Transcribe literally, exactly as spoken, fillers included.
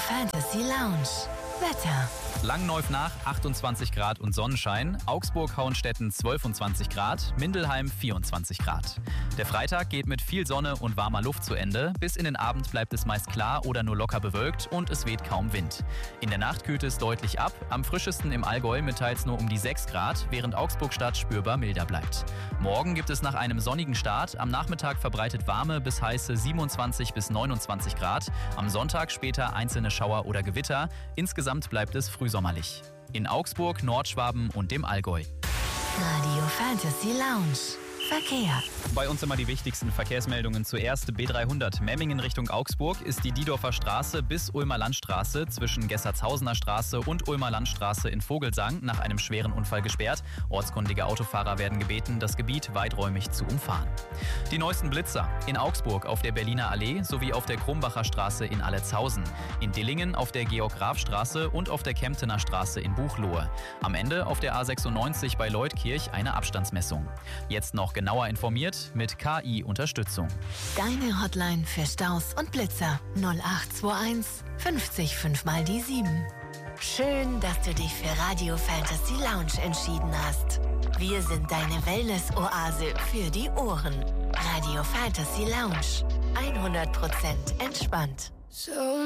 Fantasy Lounge. Wetter. Langenneuf nach achtundzwanzig Grad und Sonnenschein, Augsburg-Hauenstetten zwölfundzwanzig Grad, Mindelheim vierundzwanzig Grad. Der Freitag geht mit viel Sonne und warmer Luft zu Ende. Bis in den Abend bleibt es meist klar oder nur locker bewölkt und es weht kaum Wind. In der Nacht kühlt es deutlich ab, am frischesten im Allgäu mit teils nur um die sechs Grad, während Augsburg-Stadt spürbar milder bleibt. Morgen gibt es nach einem sonnigen Start am Nachmittag verbreitet warme bis heiße siebenundzwanzig bis neunundzwanzig Grad, am Sonntag später einzelne Schauer oder Gewitter. Insgesamt bleibt es frühsommerlich. In Augsburg, Nordschwaben und dem Allgäu. Radio Fantasy Lounge. Verkehr. Bei uns immer die wichtigsten Verkehrsmeldungen. Zuerst B dreihundert Memmingen Richtung Augsburg ist die Diedorfer Straße bis Ulmer Landstraße zwischen Gessertshausener Straße und Ulmer Landstraße in Vogelsang nach einem schweren Unfall gesperrt. Ortskundige Autofahrer werden gebeten, das Gebiet weiträumig zu umfahren. Die neuesten Blitzer in Augsburg auf der Berliner Allee sowie auf der Krumbacher Straße in Alletzhausen, in Dillingen auf der Georg-Graf-Straße und auf der Kemptener Straße in Buchloe. Am Ende auf der A sechsundneunzig bei Leutkirch eine Abstandsmessung. Jetzt noch genauer informiert mit K I-Unterstützung. Deine Hotline für Staus und Blitzer null acht zwei eins fünfzig fünf mal die sieben. Schön, dass du dich für Radio Fantasy Lounge entschieden hast. Wir sind deine Wellness-Oase für die Ohren. Radio Fantasy Lounge. hundert Prozent entspannt. So